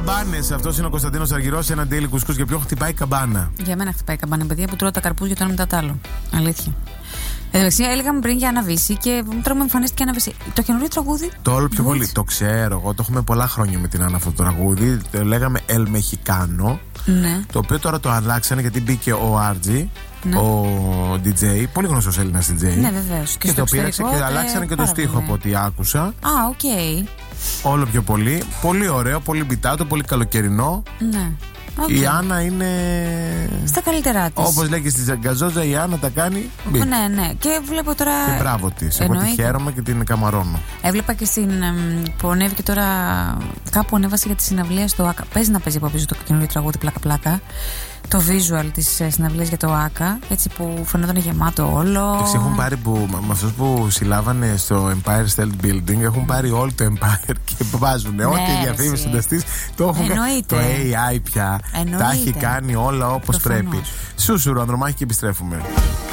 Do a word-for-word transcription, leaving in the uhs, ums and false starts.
Καμπάνες. Αυτός είναι ο Κωνσταντίνος Αργυρός. Ένα daily κουσκούς. Για ποιον χτυπάει καμπάνα? Για μένα χτυπάει καμπάνα, παιδιά, που τρώω τα καρπούζια το ένα μετά το άλλο. Αλήθεια. Εντάξει, έλεγαμε πριν για Αναβίση και τώρα μου εμφανίστηκε Αναβίση. Το καινούριο τραγούδι. Το όλο πιο πολύ. Το ξέρω εγώ. Το έχουμε πολλά χρόνια με την Άννα αυτό το τραγούδι. Το λέγαμε El Mexicano. Ναι. Το οποίο τώρα το αλλάξανε γιατί μπήκε ο αρ τζι. Ναι. Ο ντι τζέι, πολύ γνωστός Έλληνας ντι τζέι. Ναι, βεβαίως. Και, και το πήραξε και αλλάξανε και το στίχο από ό,τι άκουσα. Α, οκ. Okay. Όλο πιο πολύ. Πολύ ωραίο, πολύ μπιτάτο, πολύ καλοκαιρινό. Ναι. Okay. Η Άννα είναι στα καλύτερά της. Όπως λέει και στη Ζαγκαζόζα, η Άννα τα κάνει. Ναι, ναι. Και βλέπω τώρα. Και μπράβο της. Εγώ τη χαίρομαι και την καμαρώνω. Έβλεπα και στην. Που ανέβηκε τώρα. Κάπου ανέβασε για τη συναυλία στο ΆΚΑ. Παίζει να παίζει από πίσω το καινούριο τραγούδι πλάκα-πλάκα. Το visual της συναυλίας για το ΆΚΑ. Έτσι που φαινόταν γεμάτο όλο. Έτσι έχουν πάρει που, με αυτούς που συλλάβανε στο Empire State Building, έχουν πάρει όλο το Empire και βάζουν ναι, ό,τι διαφήμιση συνταστής. Το έχουν κάνει. Το έι άι πια. Εννοείται. Τα έχει κάνει όλα όπως πρέπει. Σούσουρο, Ανδρομάχη, και επιστρέφουμε.